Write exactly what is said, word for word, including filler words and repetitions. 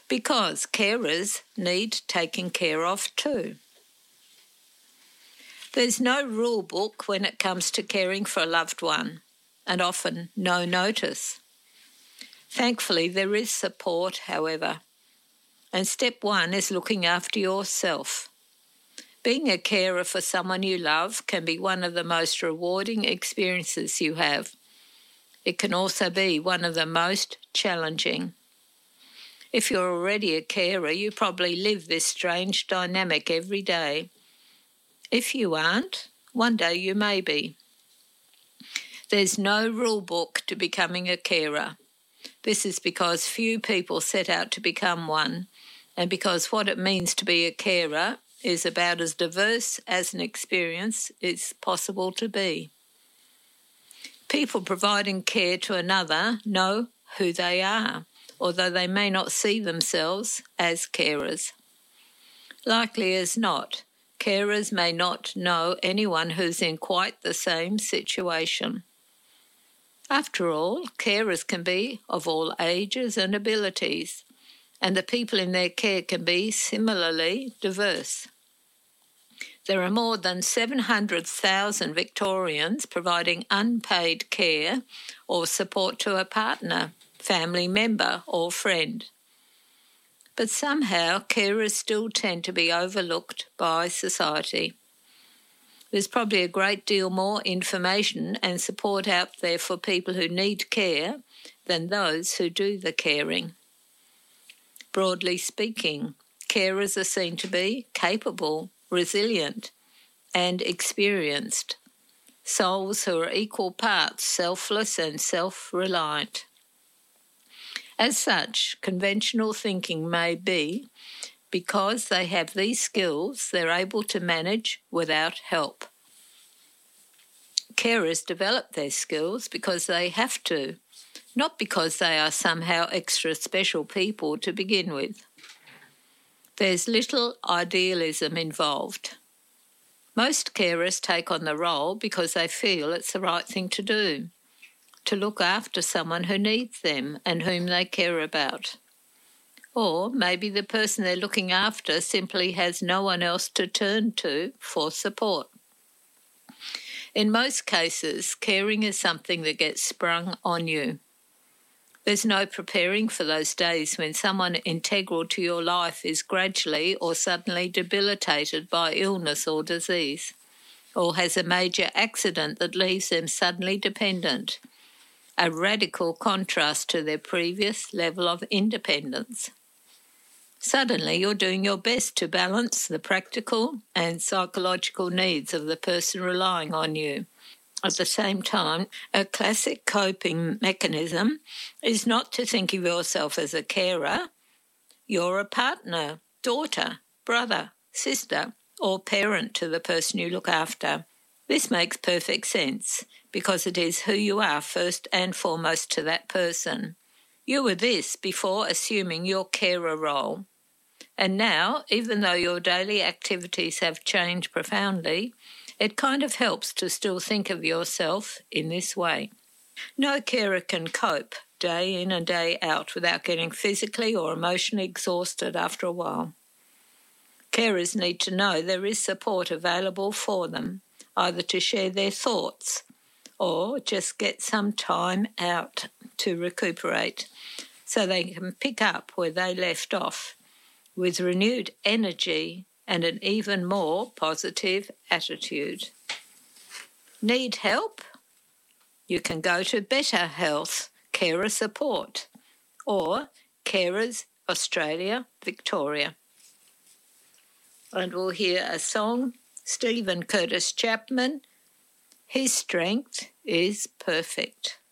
because carers need taking care of too. There's no rule book when it comes to caring for a loved one, and often no notice. Thankfully, there is support, however, and step one is looking after yourself. Being a carer for someone you love can be one of the most rewarding experiences you have. It can also be one of the most challenging. If you're already a carer, you probably live this strange dynamic every day. If you aren't, one day you may be. There's no rule book to becoming a carer. This is because few people set out to become one, and because what it means to be a carer is about as diverse as an experience is possible to be. People providing care to another know who they are, although they may not see themselves as carers. Likely as not, carers may not know anyone who's in quite the same situation. After all, carers can be of all ages and abilities, and the people in their care can be similarly diverse. There are more than seven hundred thousand Victorians providing unpaid care or support to a partner, family member or friend. But somehow carers still tend to be overlooked by society. There's probably a great deal more information and support out there for people who need care than those who do the caring. Broadly speaking, carers are seen to be capable, resilient, and experienced, souls who are equal parts selfless and self-reliant. As such, conventional thinking may be, because they have these skills, they're able to manage without help. Carers develop their skills because they have to, not because they are somehow extra special people to begin with. There's little idealism involved. Most carers take on the role because they feel it's the right thing to do, to look after someone who needs them and whom they care about. Or maybe the person they're looking after simply has no one else to turn to for support. In most cases, caring is something that gets sprung on you. There's no preparing for those days when someone integral to your life is gradually or suddenly debilitated by illness or disease, or has a major accident that leaves them suddenly dependent, a radical contrast to their previous level of independence. Suddenly you're doing your best to balance the practical and psychological needs of the person relying on you. At the same time, a classic coping mechanism is not to think of yourself as a carer. You're a partner, daughter, brother, sister, or parent to the person you look after. This makes perfect sense because it is who you are first and foremost to that person. You were this before assuming your carer role. And now, even though your daily activities have changed profoundly, it kind of helps to still think of yourself in this way. No carer can cope day in and day out without getting physically or emotionally exhausted after a while. Carers need to know there is support available for them, either to share their thoughts or just get some time out to recuperate so they can pick up where they left off with renewed energy and an even more positive attitude. Need help? You can go to Better Health Carer Support or Carers Australia Victoria. And we'll hear a song, Stephen Curtis Chapman, His Strength is Perfect.